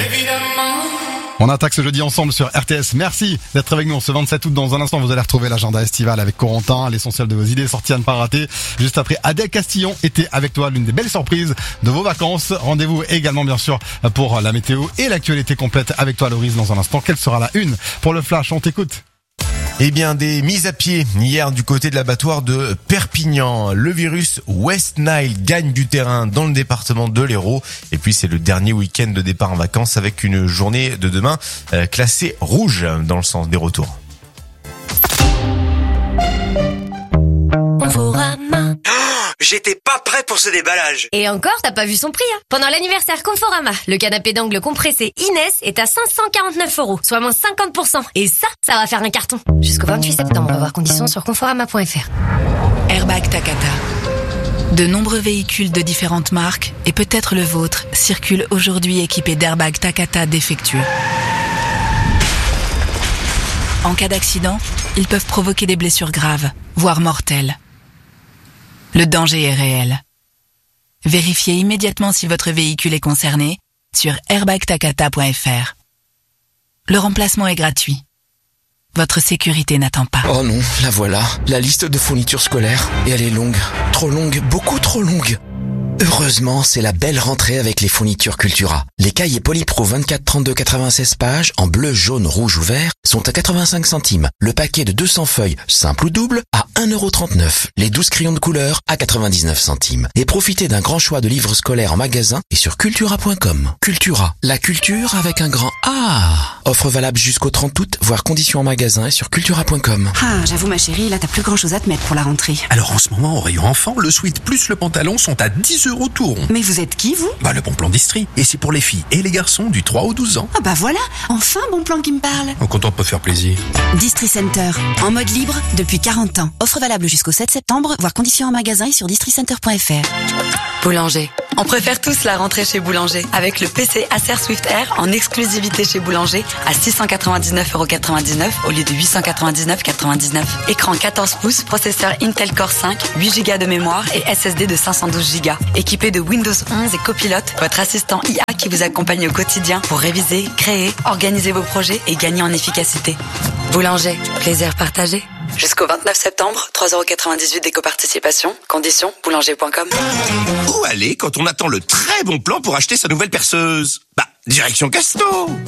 On attaque ce jeudi ensemble sur RTS. Merci d'être avec nous ce 27 août. Dans un instant, vous allez retrouver l'agenda estival avec Corentin, l'essentiel de vos idées sorties à ne pas rater. Juste après, Adèle Castillon était avec toi, l'une des belles surprises de vos vacances. Rendez-vous également, bien sûr, pour la météo et l'actualité complète avec toi, Loris, dans un instant. Quelle sera la une pour le flash? On t'écoute. Eh bien, des mises à pied hier du côté de l'abattoir de Perpignan. Le virus West Nile gagne du terrain dans le département de l'Hérault. Et puis, c'est le dernier week-end de départ en vacances avec une journée de demain classée rouge dans le sens des retours. J'étais pas prêt pour ce déballage. Et encore, t'as pas vu son prix, hein. Pendant l'anniversaire Conforama, le canapé d'angle compressé Inès est à 549 €, soit moins 50%. Et ça va faire un carton. Jusqu'au 28 septembre, on va voir conditions sur conforama.fr. Airbag Takata. De nombreux véhicules de différentes marques, et peut-être le vôtre, circulent aujourd'hui équipés d'airbags Takata défectueux. En cas d'accident, ils peuvent provoquer des blessures graves, voire mortelles. Le danger est réel. Vérifiez immédiatement si votre véhicule est concerné sur airbagtakata.fr. Le remplacement est gratuit. Votre sécurité n'attend pas. Oh non, la voilà, la liste de fournitures scolaires. Et elle est longue, trop longue, beaucoup trop longue. Heureusement, c'est la belle rentrée avec les fournitures Cultura. Les cahiers Polypro 24, 32, 96 pages, en bleu, jaune, rouge ou vert, sont à 85 centimes. Le paquet de 200 feuilles, simple ou double, à 1,39 €. Les 12 crayons de couleur, à 99 centimes. Et profitez d'un grand choix de livres scolaires en magasin et sur cultura.com. Cultura, la culture avec un grand A. Offre valable jusqu'au 30 août, voire conditions en magasin et sur cultura.com. Ah, j'avoue ma chérie, là t'as plus grand chose à te mettre pour la rentrée. Alors en ce moment, au rayon enfant, le sweat plus le pantalon sont à 10 € tout rond. Mais vous êtes qui, vous? Le bon plan d'Istrie. Et c'est pour les filles et les garçons du 3 au 12 ans. Ah bah voilà, enfin bon plan qui me parle. On est content de pas faire plaisir. Distri Center, en mode libre depuis 40 ans. Offre valable jusqu'au 7 septembre, voire conditions en magasin et sur districenter.fr. Boulanger. On préfère tous la rentrée chez Boulanger. Avec le PC Acer Swift Air en exclusivité chez Boulanger à 699,99 € au lieu de 899,99 €. Écran 14 pouces, processeur Intel Core 5, 8 Go de mémoire et SSD de 512 Go. Équipé de Windows 11 et Copilot, votre assistant IA qui vous accompagne au quotidien pour réviser, créer, organiser vos projets et gagner en efficacité. Boulanger, plaisir partagé. Jusqu'au 29 septembre, 3,98 € d'éco-participation. Conditions, boulanger.com. Où aller quand on attend le très bon plan pour acheter sa nouvelle perceuse? Direction Casto.